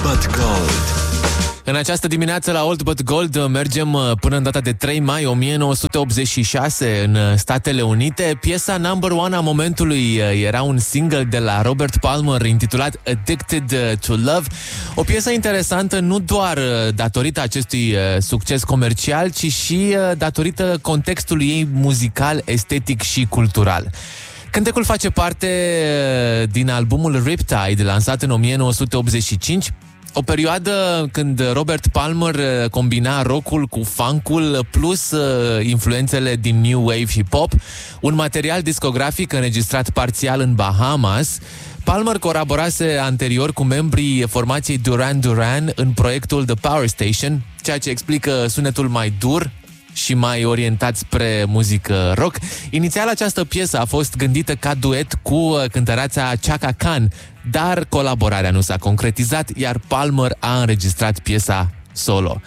But Gold. În această dimineață la Old But Gold mergem până în data de 3 mai 1986 în Statele Unite. Piesa number one a momentului era un single de la Robert Palmer intitulat Addicted to Love. O piesă interesantă nu doar datorită acestui succes comercial, ci și datorită contextului ei muzical, estetic și cultural. Cântecul face parte din albumul Riptide, lansat în 1985, o perioadă când Robert Palmer combina rock-ul cu funk-ul plus influențele din new wave și pop, un material discografic înregistrat parțial în Bahamas. Palmer colaborase anterior cu membrii formației Duran Duran în proiectul The Power Station, ceea ce explică sunetul mai dur și mai orientat spre muzică rock. Inițial această piesă a fost gândită ca duet cu cântăreața Chaka Khan, dar colaborarea nu s-a concretizat, iar Palmer a înregistrat piesa solo.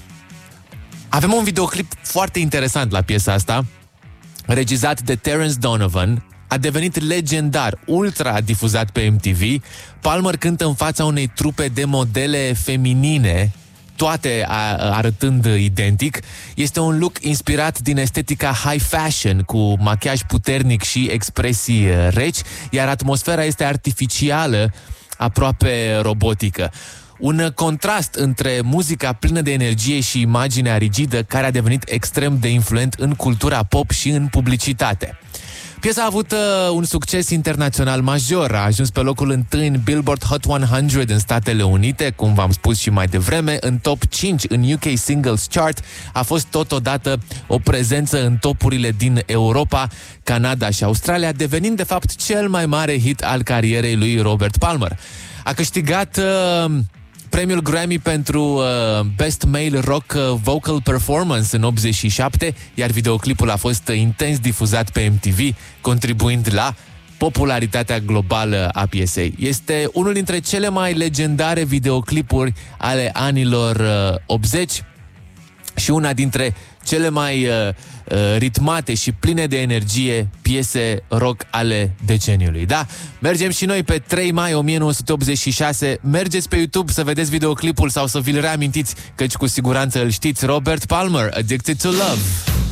Avem un videoclip foarte interesant la piesa asta, regizat de Terence Donovan. A devenit legendar, ultra difuzat pe MTV. Palmer cântă în fața unei trupe de modele feminine, toate arătând identic. Este un look inspirat din estetica high fashion, cu machiaj puternic și expresii reci, iar atmosfera este artificială, aproape robotică. Un contrast între muzica plină de energie și imaginea rigidă, care a devenit extrem de influent în cultura pop și în publicitate. Piesa a avut un succes internațional major, a ajuns pe locul 1 în Billboard Hot 100 în Statele Unite, cum v-am spus și mai devreme, în top 5 în UK Singles Chart, a fost totodată o prezență în topurile din Europa, Canada și Australia, devenind de fapt cel mai mare hit al carierei lui Robert Palmer. A câștigat premiul Grammy pentru Best Male Rock Vocal Performance în 87, iar videoclipul a fost intens difuzat pe MTV, contribuind la popularitatea globală a piesei. Este unul dintre cele mai legendare videoclipuri ale anilor 80 și una dintre cele mai ritmate și pline de energie piese rock ale deceniului. Da, mergem și noi pe 3 mai 1986. Mergeți pe YouTube să vedeți videoclipul sau să vi-l reamintiți, căci cu siguranță îl știți. Robert Palmer, Addicted to Love.